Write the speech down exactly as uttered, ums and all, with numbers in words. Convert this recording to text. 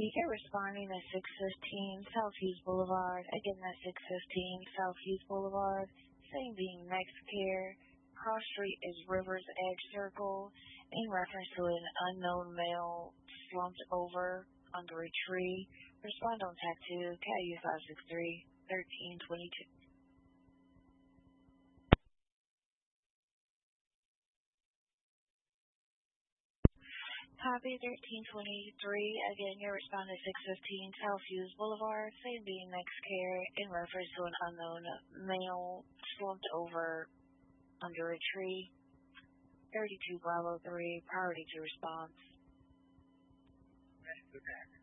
You're responding to six fifteen South Hughes Boulevard. Again, that's six fifteen South Hughes Boulevard. Same being next care. Cross street is Rivers Edge Circle. In reference to an unknown male slumped over under a tree. Respond on tag two, K U five six three, thirteen twenty-two. Copy thirteen twenty-three. Again, you're responding to six fifteen South Hughes Boulevard. Same being next care in reference to an unknown male slumped over under a tree. thirty-two Bravo three, priority to response. Okay.